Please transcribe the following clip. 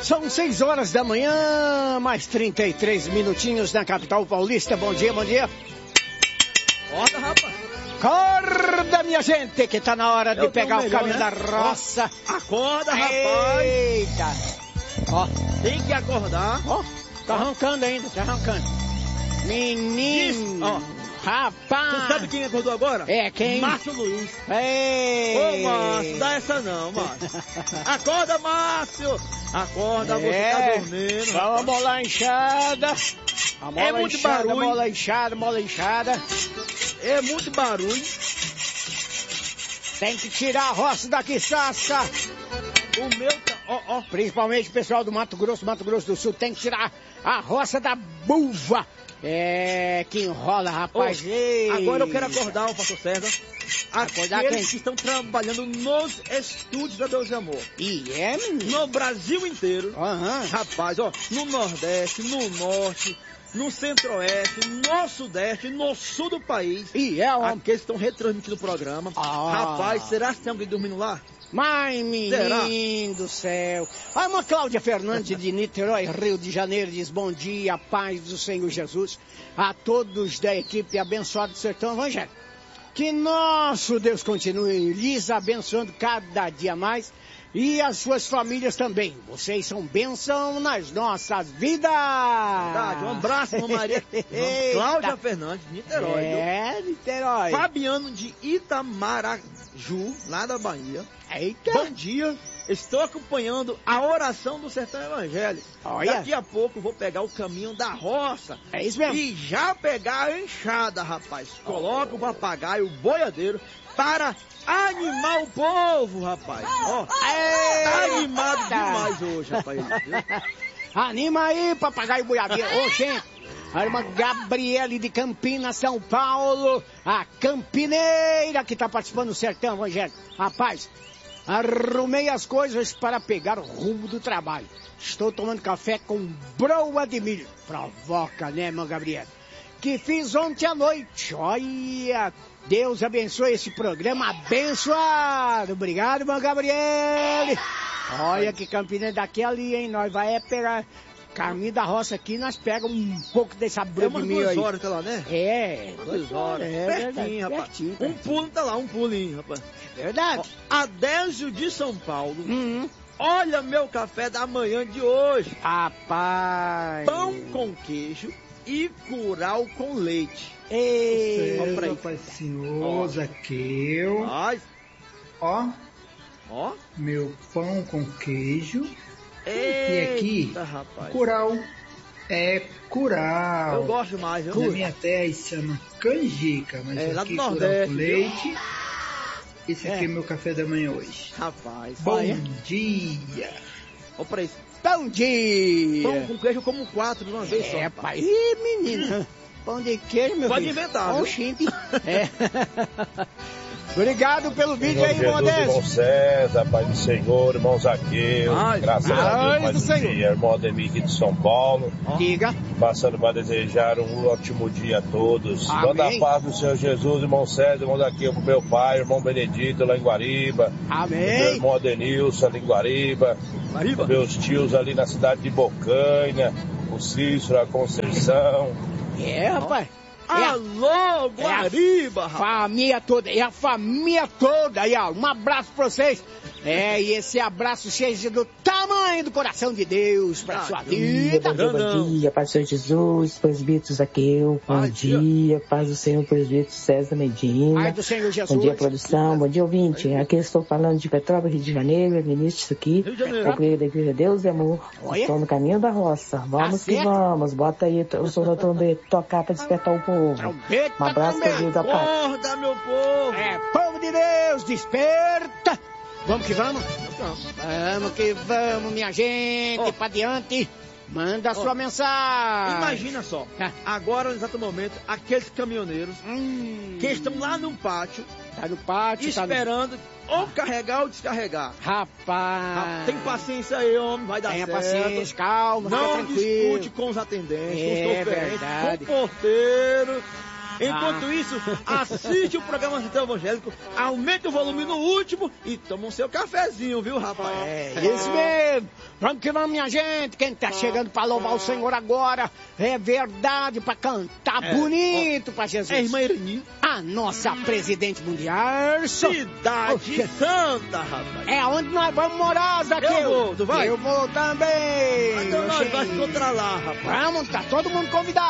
São 6 horas da manhã, mais 33 minutinhos na capital paulista. Bom dia, bom dia. Acorda, rapaz. Acorda, minha gente, que tá na hora de pegar o caminho, né? Da roça. Acorda, rapaz. Eita. Ó, tem que acordar. Ó, tá arrancando ainda, tá arrancando. Menino. Ó. Rapaz! Você sabe quem acordou agora? É, quem? Márcio Luiz. Ei! Ô, Márcio, dá essa não, Márcio. Acorda, Márcio! Acorda, você tá dormindo. Dá uma bola inchada. A mola é muito inchada, barulho. Mola inchada. É muito barulho. Tem que tirar a roça daqui, Sasca. O meu tá... Ó. Principalmente o pessoal do Mato Grosso do Sul, tem que tirar a roça da buva. É, que enrola, rapaz. Agora eu quero acordar o pastor César. Acordar aqueles que estão trabalhando nos estúdios da Deus de Amor. menino? No Brasil inteiro. Uhum. Rapaz, ó, no Nordeste, no Norte, no Centro-Oeste, no Sudeste, no Sul do país. Aqueles que estão retransmitindo o programa. Rapaz, será que tem alguém dormindo lá? Mas, menino do céu. A irmã Cláudia Fernandes de Niterói, Rio de Janeiro, diz: bom dia, paz do Senhor Jesus, a todos da equipe abençoada do Sertão Evangélico. Que nosso Deus continue lhes abençoando cada dia mais e as suas famílias também. Vocês são bênção nas nossas vidas. Verdade, um abraço, irmã Maria Cláudia Fernandes de Niterói. Niterói. Fabiano de Itamaraju, lá da Bahia. Eita. Bom dia, estou acompanhando a oração do Sertão Evangélico. Olha. Daqui a pouco vou pegar o caminho da roça. É isso mesmo. E já pegar a enxada, rapaz. Coloca o papagaio, o boiadeiro, para animar o povo, rapaz. Ó, tá animado demais hoje, rapaz. Anima aí, papagaio boiadeiro. Ô, gente. A irmã Gabriele de Campinas, São Paulo, a campineira que está participando do Sertão Evangélico. Rapaz, arrumei as coisas para pegar o rumo do trabalho. Estou tomando café com broa de milho. Provoca, né, irmã Gabriele? Que fiz ontem à noite. Olha, Deus abençoe esse programa abençoado. Obrigado, irmã Gabriele. Olha que Campineira daqui ali, hein? Nós vai pegar... Caminho da roça aqui, nós pegamos um pouco dessa broa de milho aí. 2 horas, tá lá, né? 2 horas. Pertinho, rapaz. Pertinho. Um pulo tá lá, um pulinho, rapaz. É verdade. Ó, Adésio de São Paulo. Olha meu café da manhã de hoje. Rapaz. Pão com queijo e curau com leite. Ei, Pai Senhor, Zaqueu. Ó, meu pão com queijo. E aqui, rapaz. curau. É curau. Eu gosto mais, viu? Na minha terra se chama canjica, mas lá aqui do curau Nordeste, com leite. Esse aqui é meu café da manhã hoje. Rapaz. Bom dia. Olha pra isso. Bom dia. Pão com queijo eu como 4 de uma vez só. Pai. Ih, menino. Pão de queijo, meu Pode filho. inventar, viu? Oxente. Obrigado pelo vídeo aí, irmão Adésio. Irmão César, Pai do Senhor, irmão Zaqueu, graças a Deus, mais um dia, irmão Ademir aqui de São Paulo. Diga. Passando para desejar um ótimo dia a todos. Amém. Manda a paz do Senhor Jesus, irmão César, irmão Zaqueu, pro meu pai, irmão Benedito lá em Guariba. Amém. Meu irmão Adenilson ali em Guariba. Meus tios ali na cidade de Bocaina, o Cícero, a Conceição. Rapaz. Alô, Guariba, rapaz. Família toda, a família toda. Aí, ó, um abraço pra vocês. E esse abraço seja do tamanho do coração de Deus pra sua vida. Bom dia, Paz do Senhor Jesus, presbítero Zaqueu. Bom dia, Paz do Senhor, presbítero César Medina. Paz do Senhor Jesus. Bom dia, produção. Bom dia, ouvinte. Aqui eu estou falando de Petrópolis, Rio de Janeiro, ministro aqui. Da Igreja Deus e Amor. Estou no caminho da roça. Vamos que vamos. Bota aí o som da trombeta, tocar para despertar o povo. Um abraço para Deus da paz. Acorda, meu povo. Povo de Deus, desperta. Vamos que vamos? Vamos que vamos, minha gente, pra diante. Manda a sua mensagem. Imagina só, agora no exato momento, aqueles caminhoneiros que estão lá no pátio, esperando ou carregar ou descarregar. Rapaz. Tem paciência aí, homem, vai dar certo. Tenha paciência, calma, não discute com os atendentes, com os conferentes, com o porteiro. Enquanto isso, assiste o programa Sertão Evangélico, aumente o volume no último e toma o seu cafezinho, viu, rapaz? Isso mesmo. Vamos que vamos, minha gente. Quem tá chegando pra louvar o Senhor agora é verdade, pra cantar bonito pra Jesus. É a irmã Irani. A nossa presidente mundial. Cidade Santa, rapaz. É onde nós vamos morar, Zaqueu. Eu vou, tu vai? Eu vou também. Então nós vamos encontrar lá, rapaz. Vamos, tá todo mundo convidado.